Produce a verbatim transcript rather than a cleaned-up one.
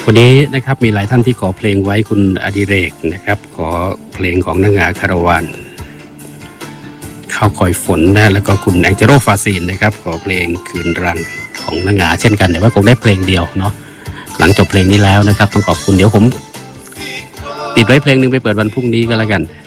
วันนี้นะครับมีหลายท่านที่ขอเพลงไว้คุณอดิเรกนะครับขอเพลงของนางงาคาราวานข้าวคอยฝนนะแล้วก็คุณแองเจโรฟาซีนนะครับขอเพลงคืนรังของนางงาเช่นกันแต่ว่าคงได้เพลงเดียวเนาะหลังจบเพลงนี้แล้วนะครับต้องขอบคุณเดี๋ยวผมติดไว้เพลงนึงไปเปิดวันพรุ่งนี้ก็แล้วกัน